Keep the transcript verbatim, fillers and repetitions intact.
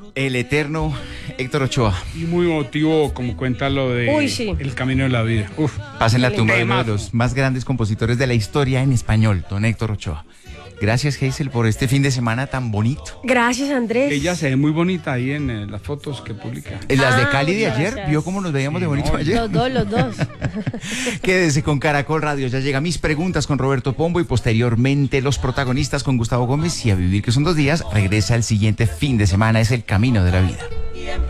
El eterno Héctor Ochoa. Y muy emotivo, como cuenta lo de Uy, sí. El camino de la vida. Uf. Pasa en la tumba de uno de Temazo. los más grandes compositores de la historia en español, don Héctor Ochoa. Gracias, Hazel, por este fin de semana tan bonito. Gracias, Andrés. Ella se ve muy bonita ahí en eh, las fotos que publica. En las de Ah, Cali de muchas ayer, gracias. ¿vio cómo nos veíamos Sí, de bonito no, ayer? Los dos, los dos. Quédese con Caracol Radio, ya llega Mis Preguntas con Roberto Pombo y posteriormente Los Protagonistas con Gustavo Gómez y A Vivir que son dos días, regresa el siguiente fin de semana, es El Camino de la Vida.